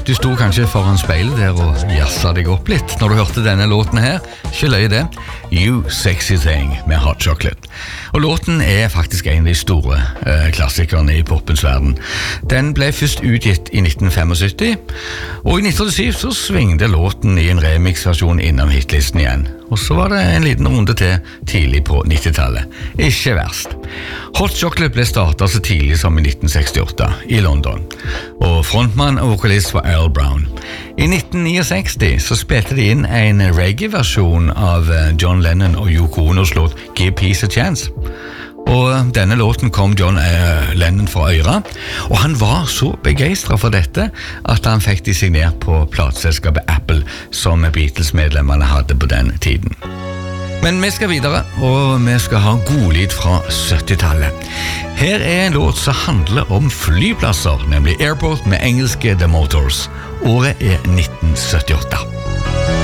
Du sto kanskje foran speilet der og jasset deg opp litt når du hørte denne låten her. Ikke løy det. You Sexy Thing med Hot Chocolate. Og låten faktisk en av de store klassikerne i popens verden. Den ble først utgitt i 1975, og i 1987 så svingte låten i en remix-versjon innom hitlisten igjen. Og så var det en liten runde til tidlig på 90-tallet. Ikke verst. Hot Chocolate ble startet så tidlig som i 1968 i London, og frontmann og vokalist var Earl Brown. I 1969 så spilte de inn en reggae-versjon av John Lennon og Yoko Onos låt Give Peace a Chance. Og denne låten kom John Lennon fra øra, og han var så begeistret for dette at han fikk de signert på plateselskapet Apple, som Beatles-medlemmene hadde på den tiden. Men vi skal videre, og vi skal ha godlyd fra 70-tallet. Her en låt som handler om flyplasser, nemlig Airport med engelske The Motors. Året 1978.